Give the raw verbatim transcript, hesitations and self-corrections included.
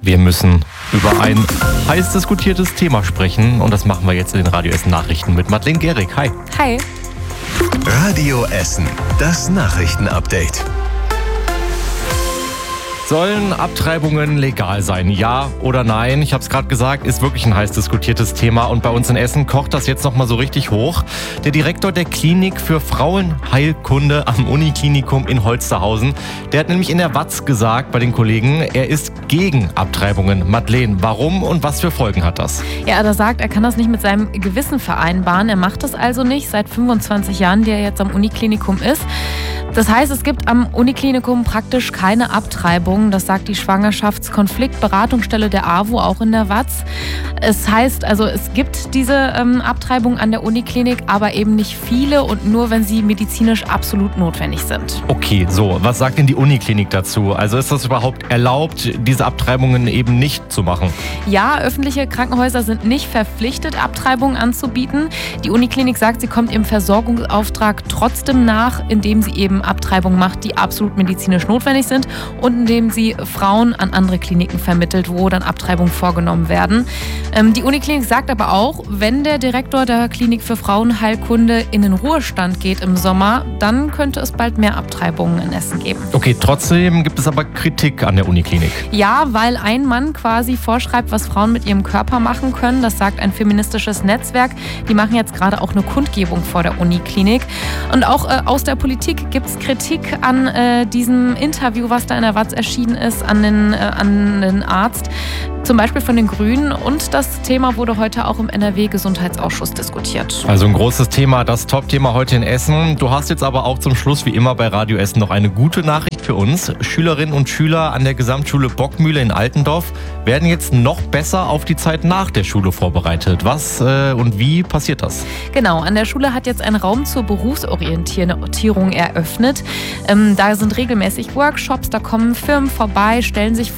Wir müssen über ein heiß diskutiertes Thema sprechen und das machen wir jetzt in den Radio Essen Nachrichten mit Madeleine Gehrig. Hi. Hi. Radio Essen, das Nachrichtenupdate. Sollen Abtreibungen legal sein? Ja oder nein? Ich habe es gerade gesagt, ist wirklich ein heiß diskutiertes Thema und bei uns in Essen kocht das jetzt nochmal so richtig hoch. Der Direktor der Klinik für Frauenheilkunde am Uniklinikum in Holsterhausen, der hat nämlich in der Watz gesagt bei den Kollegen, er ist gegen Abtreibungen. Madeleine, warum und was für Folgen hat das? Ja, er sagt, er kann das nicht mit seinem Gewissen vereinbaren. Er macht das also nicht seit fünfundzwanzig Jahren, die er jetzt am Uniklinikum ist. Das heißt, es gibt am Uniklinikum praktisch keine Abtreibung. Das sagt die Schwangerschaftskonfliktberatungsstelle der A W O auch in der Watz. Es heißt also, es gibt diese ähm, Abtreibung an der Uniklinik, aber eben nicht viele und nur, wenn sie medizinisch absolut notwendig sind. Okay, so, was sagt denn die Uniklinik dazu? Also ist das überhaupt erlaubt, diese Abtreibungen eben nicht zu machen? Ja, öffentliche Krankenhäuser sind nicht verpflichtet, Abtreibungen anzubieten. Die Uniklinik sagt, sie kommt ihrem Versorgungsauftrag trotzdem nach, indem sie eben Abtreibungen macht, die absolut medizinisch notwendig sind und indem sie Frauen an andere Kliniken vermittelt, wo dann Abtreibungen vorgenommen werden. Ähm, die Uniklinik sagt aber auch, wenn der Direktor der Klinik für Frauenheilkunde in den Ruhestand geht im Sommer, dann könnte es bald mehr Abtreibungen in Essen geben. Okay, trotzdem gibt es aber Kritik an der Uniklinik. Ja, weil ein Mann quasi vorschreibt, was Frauen mit ihrem Körper machen können. Das sagt ein feministisches Netzwerk. Die machen jetzt gerade auch eine Kundgebung vor der Uniklinik. Und auch äh, aus der Politik gibt es Kritik an äh, diesem Interview, was da in der Watz erschienen ist, an den, äh, an den Arzt, zum Beispiel von den Grünen. Und das Thema wurde heute auch im N R W-Gesundheitsausschuss diskutiert. Also ein großes Thema, das Top-Thema heute in Essen. Du hast jetzt aber auch zum Schluss, wie immer bei Radio Essen, noch eine gute Nachricht für uns. Schülerinnen und Schüler an der Gesamtschule Bockmühle in Altendorf werden jetzt noch besser auf die Zeit nach der Schule vorbereitet. Was äh, und wie passiert das? Genau, an der Schule hat jetzt ein Raum zur Berufsorientierung eröffnet. Ähm, da sind regelmäßig Workshops, da kommen Firmen vorbei, stellen sich